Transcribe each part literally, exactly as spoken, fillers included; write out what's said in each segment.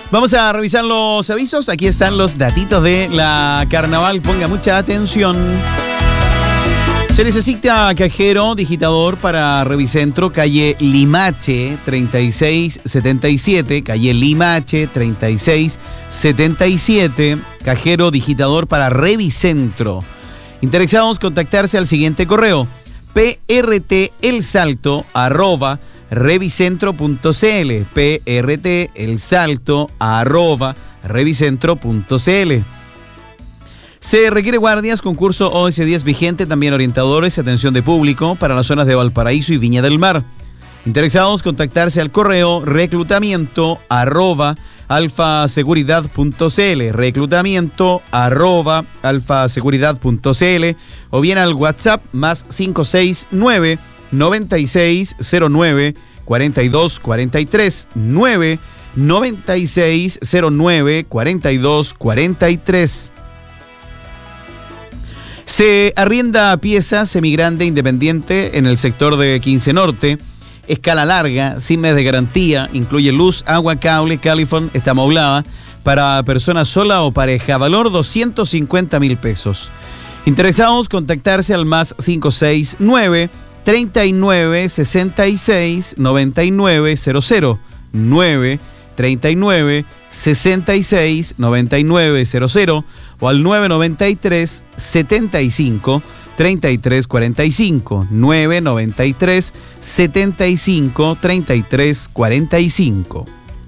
Vamos a revisar los avisos. Aquí están los datitos de la carnaval. Ponga mucha atención. Se necesita cajero digitador para Revicentro, calle Limache treinta y seis setenta y siete, calle Limache treinta y seis setenta y siete, cajero digitador para Revicentro. Interesados, contactarse al siguiente correo: prtelsalto arroba revicentro punto cl, prtelsalto arroba revicentro punto cl. Se requiere guardias, concurso O S diez vigente, también orientadores y atención de público para las zonas de Valparaíso y Viña del Mar. Interesados, contactarse al correo reclutamiento arroba alfaseguridad punto cl, reclutamiento arroba alfaseguridad punto cl, o bien al WhatsApp más cinco seis nueve noventa y seis cero nueve cuarenta y dos cuarenta y tres, nueve noventa y seis cero nueve cuarenta y dos cuarenta y tres. Se arrienda pieza semigrande independiente en el sector de quince Norte, escala larga, sin mes de garantía, incluye luz, agua, cable, califón, está amoblada, para persona sola o pareja, valor doscientos cincuenta mil pesos. Interesados, contactarse al más cinco seis nueve treinta y nueve sesenta y seis noventa y nueve cero cero, nueve treinta y nueve sesenta y seis noventa y nueve cero cero, o al nueve noventa y tres setenta y cinco treinta y tres cuarenta y cinco, nueve noventa y tres setenta y cinco treinta y tres cuarenta y cinco.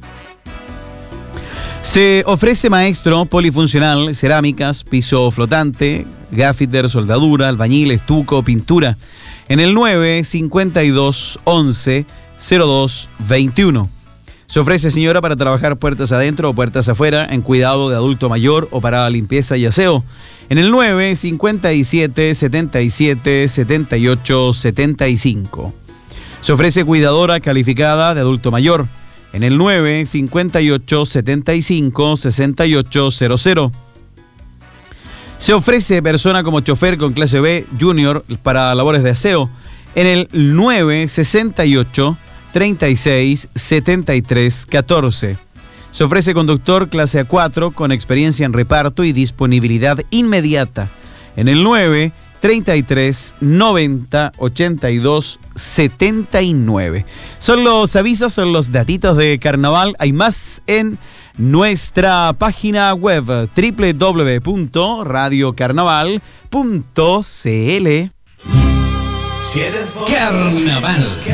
Se ofrece maestro polifuncional, cerámicas, piso flotante, gaffiter, soldadura, albañil, estuco, pintura, en el nueve cincuenta y dos once cero dos veintiuno. Se ofrece, señora, para trabajar puertas adentro o puertas afuera, en cuidado de adulto mayor o para limpieza y aseo, en el nueve cincuenta y siete setenta y siete setenta y ocho setenta y cinco. Se ofrece cuidadora calificada de adulto mayor, en el nueve cincuenta y ocho setenta y cinco sesenta y ocho cero cero. Se ofrece persona como chofer con clase B junior para labores de aseo, en el nueve sesenta y ocho treinta y seis setenta y tres catorce. Se ofrece conductor clase A cuatro con experiencia en reparto y disponibilidad inmediata, en el nueve treinta y tres noventa ochenta y dos setenta y nueve. Son los avisos, son los datitos de carnaval. Hay más en nuestra página web doble u doble u doble u punto radio carnaval punto c l. Carnaval.